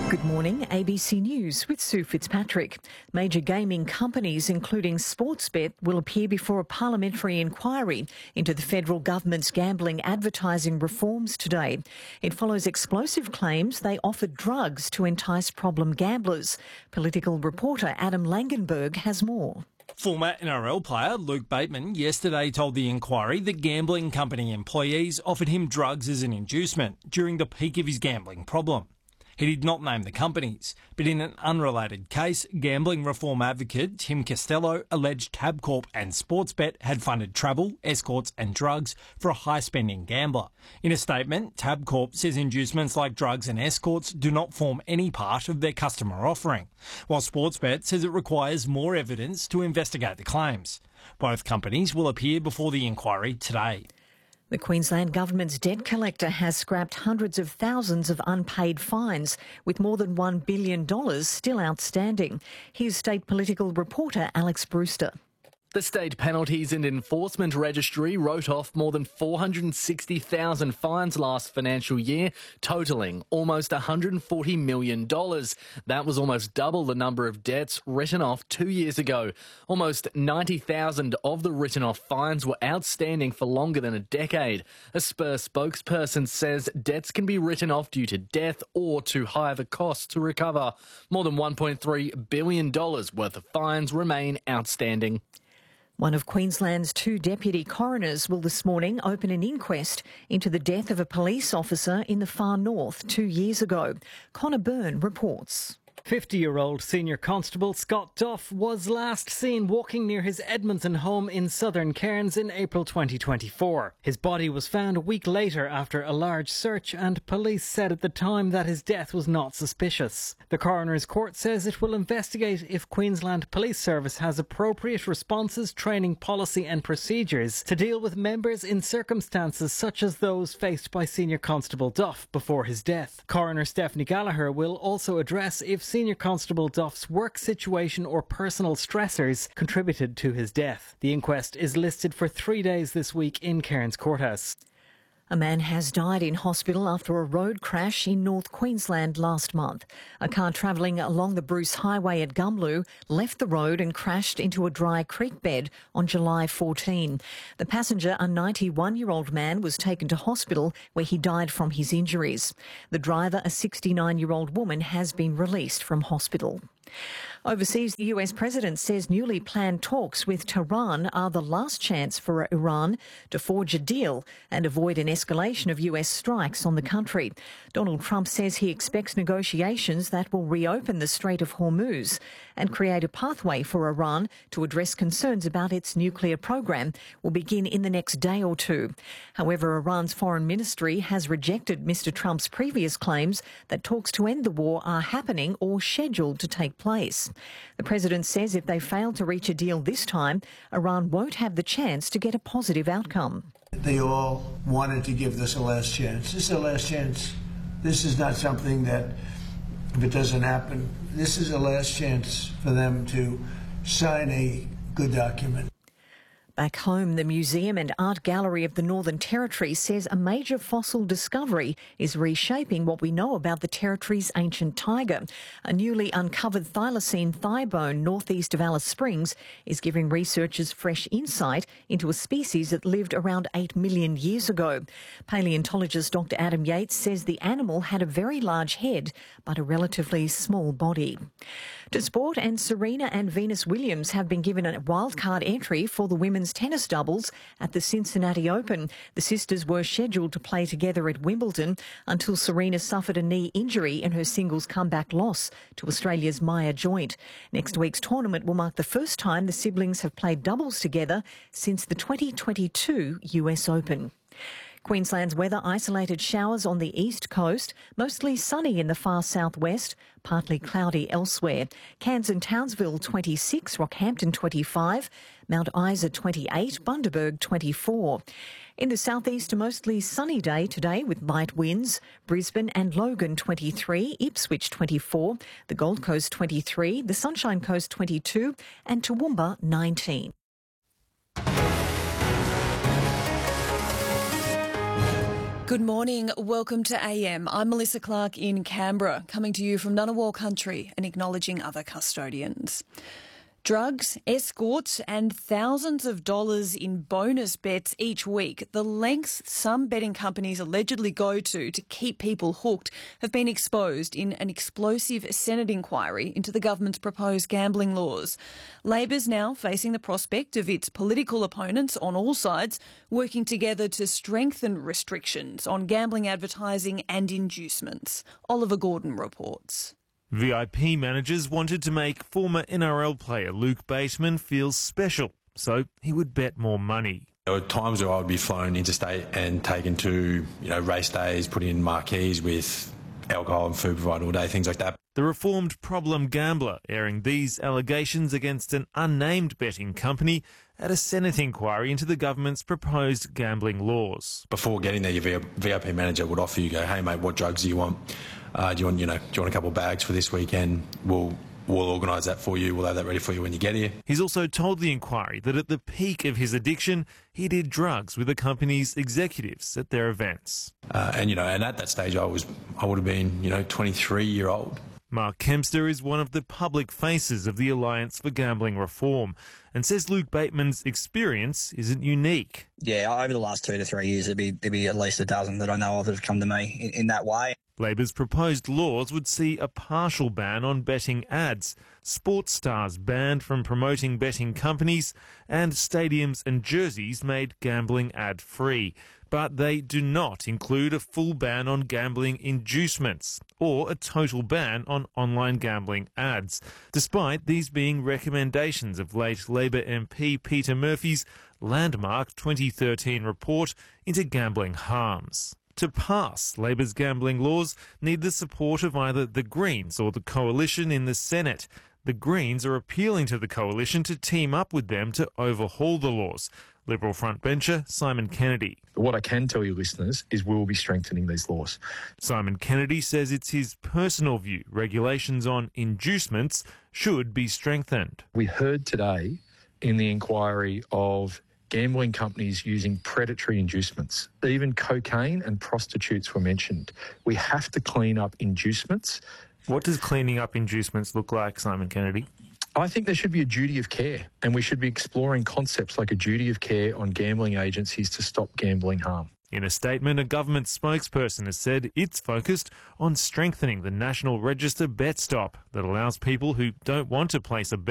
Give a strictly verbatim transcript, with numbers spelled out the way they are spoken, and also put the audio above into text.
Good morning, A B C News with Sue Fitzpatrick. Major gaming companies, including Sportsbet, will appear before a parliamentary inquiry into the federal government's gambling advertising reforms today. It follows explosive claims they offered drugs to entice problem gamblers. Political reporter Adam Langenberg has more. Former N R L player Luke Bateman yesterday told the inquiry that gambling company employees offered him drugs as an inducement during the peak of his gambling problem. He did not name the companies, but in an unrelated case, gambling reform advocate Tim Costello alleged Tabcorp and Sportsbet had funded travel, escorts and drugs for a high-spending gambler. In a statement, Tabcorp says inducements like drugs and escorts do not form any part of their customer offering, while Sportsbet says it requires more evidence to investigate the claims. Both companies will appear before the inquiry today. The Queensland Government's debt collector has scrapped hundreds of thousands of unpaid fines, with more than one billion dollars still outstanding. Here's state political reporter Alex Brewster. The State Penalties and Enforcement Registry wrote off more than four hundred sixty thousand fines last financial year, totalling almost one hundred forty million dollars. That was almost double the number of debts written off two years ago. Almost ninety thousand of the written off fines were outstanding for longer than a decade. A Spur spokesperson says debts can be written off due to death or too high of a cost to recover. More than one point three billion dollars worth of fines remain outstanding. One of Queensland's two deputy coroners will this morning open an inquest into the death of a police officer in the far north two years ago. Connor Byrne reports. fifty-year-old senior constable Scott Duff was last seen walking near his Edmonton home in southern Cairns in April twenty twenty-four. His body was found a week later after a large search, and police said at the time that his death was not suspicious. The coroner's court says it will investigate if Queensland Police Service has appropriate responses, training, policy and procedures to deal with members in circumstances such as those faced by Senior Constable Duff before his death. Coroner Stephanie Gallagher will also address if Senior Constable Duff's work situation or personal stressors contributed to his death. The inquest is listed for three days this week in Cairns Courthouse. A man has died in hospital after a road crash in North Queensland last month. A car travelling along the Bruce Highway at Gumloo left the road and crashed into a dry creek bed on July fourteenth. The passenger, a ninety-one-year-old man, was taken to hospital where he died from his injuries. The driver, a sixty-nine-year-old woman, has been released from hospital. Overseas, the U S president says newly planned talks with Tehran are the last chance for Iran to forge a deal and avoid an escalation of U S strikes on the country. Donald Trump says he expects negotiations that will reopen the Strait of Hormuz and create a pathway for Iran to address concerns about its nuclear program will begin in the next day or two. However, Iran's foreign ministry has rejected Mister Trump's previous claims that talks to end the war are happening or scheduled to take place. The president says if they fail to reach a deal this time, Iran won't have the chance to get a positive outcome. They all wanted to give this a last chance. This is a last chance. This is not something that, if it doesn't happen, this is a last chance for them to sign a good document. Back home, the Museum and Art Gallery of the Northern Territory says a major fossil discovery is reshaping what we know about the Territory's ancient tiger. A newly uncovered thylacine thigh bone northeast of Alice Springs is giving researchers fresh insight into a species that lived around eight million years ago. Paleontologist Doctor Adam Yates says the animal had a very large head but a relatively small body. To sport, and Serena and Venus Williams have been given a wildcard entry for the women's tennis doubles at the Cincinnati Open. The sisters were scheduled to play together at Wimbledon until Serena suffered a knee injury in her singles comeback loss to Australia's Maya Joint. Next week's tournament will mark the first time the siblings have played doubles together since the twenty twenty-two U S Open. Queensland's weather: isolated showers on the east coast, mostly sunny in the far southwest, partly cloudy elsewhere. Cairns and Townsville twenty-six, Rockhampton twenty-five, Mount Isa twenty-eight, Bundaberg twenty-four. In the southeast, a mostly sunny day today with light winds. Brisbane and Logan twenty-three, Ipswich twenty-four, the Gold Coast twenty-three, the Sunshine Coast twenty-two and Toowoomba nineteen. Good morning. Welcome to A M. I'm Melissa Clark in Canberra, coming to you from Ngunnawal country and acknowledging other custodians. Drugs, escorts and thousands of dollars in bonus bets each week. The lengths some betting companies allegedly go to to keep people hooked have been exposed in an explosive Senate inquiry into the government's proposed gambling laws. Labor's now facing the prospect of its political opponents on all sides working together to strengthen restrictions on gambling advertising and inducements. Oliver Gordon reports. V I P managers wanted to make former N R L player Luke Bateman feel special, so he would bet more money. There were times where I would be flown interstate and taken to, you know, race days, put in marquees with alcohol and food provided all day, things like that. The reformed problem gambler airing these allegations against an unnamed betting company at a Senate inquiry into the government's proposed gambling laws. Before getting there, your V I P manager would offer you, go, hey mate, what drugs do you want? Uh, do you want, you know, do you want a couple of bags for this weekend? We'll we'll organise that for you. We'll have that ready for you when you get here. He's also told the inquiry that at the peak of his addiction, he did drugs with the company's executives at their events. Uh, and you know, and at that stage, I was I would have been, you know, twenty-three year old. Mark Kempster is one of the public faces of the Alliance for Gambling Reform and says Luke Bateman's experience isn't unique. Yeah, over the last two to three years, there'd be, there'd be at least a dozen that I know of that have come to me in, in that way. Labor's proposed laws would see a partial ban on betting ads, sports stars banned from promoting betting companies, and stadiums and jerseys made gambling ad-free. But they do not include a full ban on gambling inducements or a total ban on online gambling ads, despite these being recommendations of late Labor M P Peter Murphy's landmark twenty thirteen report into gambling harms. To pass, Labor's gambling laws need the support of either the Greens or the Coalition in the Senate. The Greens are appealing to the Coalition to team up with them to overhaul the laws. Liberal frontbencher Simon Kennedy. What I can tell you, listeners, is we will be strengthening these laws. Simon Kennedy says it's his personal view regulations on inducements should be strengthened. We heard today in the inquiry of gambling companies using predatory inducements. Even cocaine and prostitutes were mentioned. We have to clean up inducements. What does cleaning up inducements look like, Simon Kennedy? I think there should be a duty of care, and we should be exploring concepts like a duty of care on gambling agencies to stop gambling harm. In a statement, a government spokesperson has said it's focused on strengthening the National Register bet stop that allows people who don't want to place a bet